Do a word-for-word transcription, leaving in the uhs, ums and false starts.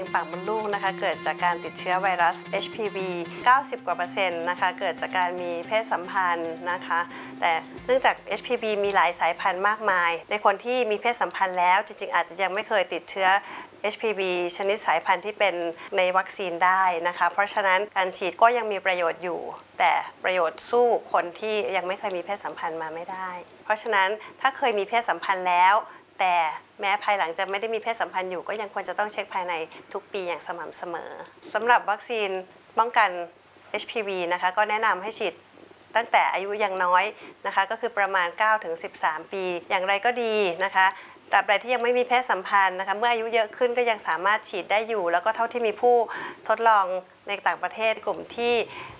ปากมดลูกนะคะเกิดจากการติดเชื้อไวรัส เอช พี วี เก้าสิบ กว่าเปอร์เซ็นต์นะคะเกิดจากการมีเพศสัมพันธ์นะคะแต่เนื่องจาก เอช พี วี มีหลายสายพันธุ์มากมายในคนที่มีเพศสัมพันธ์แล้วจริงๆอาจจะยังไม่เคยติดเชื้อ เอช พี วี ชนิดสายพันธุ์ที่เป็นในวัคซีนได้นะคะเพราะฉะนั้นการฉีดก็ยังมีประโยชน์อยู่แต่ประโยชน์สู้คนที่ยังไม่เคยมีเพศสัมพันธ์มาไม่ได้เพราะฉะนั้นถ้าเคยมีเพศสัมพันธ์แล้วแต่แม้ภายหลังจะไม่ได้มีเพศสัมพันธ์อยู่ก็ยังควรจะต้องเช็คภายในทุกปีอย่างสม่ำเสมอสำหรับวัคซีนป้องกัน เอช พี วี นะคะก็แนะนำให้ฉีดตั้งแต่อายุยังน้อยนะคะก็คือประมาณ เก้าถึงสิบสาม ปีอย่างไรก็ดีนะคะตราบใดที่ยังไม่มีเพศสัมพันธ์นะคะเมื่ออายุเยอะขึ้นก็ยังสามารถฉีดได้อยู่แล้วก็เท่าที่มีผู้ทดลองในต่างประเทศกลุ่มที่